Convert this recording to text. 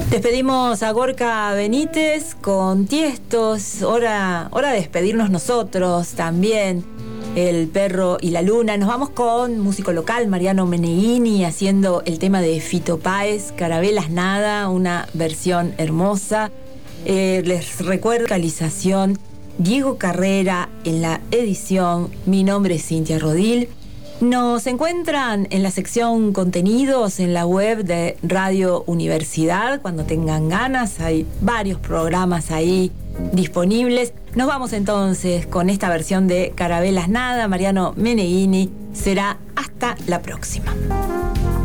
Despedimos a Gorka Benítez con Tiestos. Hora de despedirnos nosotros también. El perro y la luna. Nos vamos con músico local, Mariano Meneghini, haciendo el tema de Fito Páez, Carabelas Nada, una versión hermosa. Les recuerdo localización Diego Carrera en la edición. Mi nombre es Cintia Rodil. Nos encuentran en la sección contenidos en la web de Radio Universidad. Cuando tengan ganas, hay varios programas ahí disponibles. Nos vamos entonces con esta versión de Carabelas Nada, Mariano Meneghini. Será hasta la próxima.